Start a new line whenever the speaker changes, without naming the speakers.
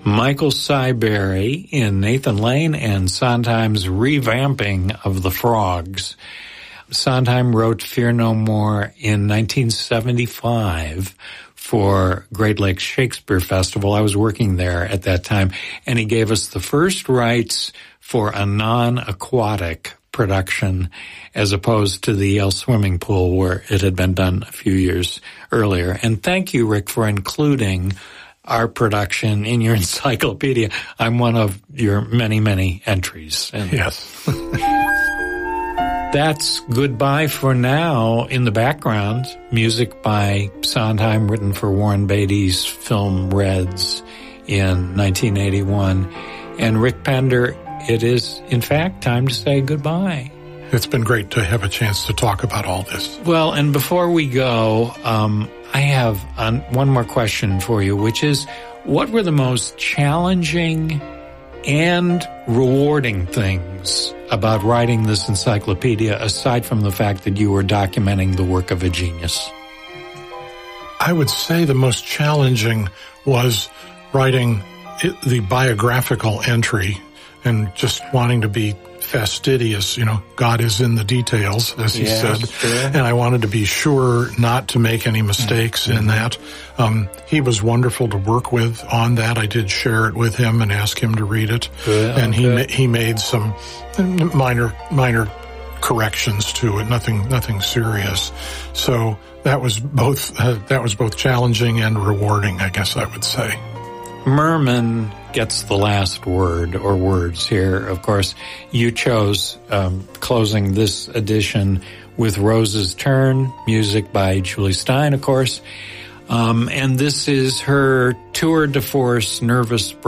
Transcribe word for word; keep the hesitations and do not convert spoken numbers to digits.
Michael Cyberry in Nathan Lane and Sondheim's revamping of The Frogs. Sondheim wrote Fear No More in nineteen seventy-five for Great Lakes Shakespeare Festival. I was working there at that time, and he gave us the first rights for a non-aquatic production as opposed to the Yale swimming pool where it had been done a few years earlier. And thank you, Rick, for including our production in your encyclopedia. I'm one of your many, many entries.
And yes.
That's Goodbye for Now. In the background, music by Sondheim written for Warren Beatty's film Reds in nineteen eighty-one. And Rick Pender, it is, in fact, time to say goodbye.
It's been great to have a chance to talk about all this.
Well, and before we go, um, I have um, one more question for you, which is, what were the most challenging and rewarding things about writing this encyclopedia, aside from the fact that you were documenting the work of a genius?
I would say the most challenging was writing it, the biographical entry and just wanting to be fastidious. You know, God is in the details, as he
yes,
said.
Sure.
And I wanted to be sure not to make any mistakes mm-hmm. in that. Um, he was wonderful to work with on that. I did share it with him and ask him to read it.
Good,
and
okay.
he he made some minor minor corrections to it, nothing nothing serious. So that was both uh, that was both challenging and rewarding, I guess I would say.
Merman gets the last word or words here. Of course, you chose um, closing this edition with Rose's Turn, music by Julie Stein, of course. Um, and this is her tour de force nervous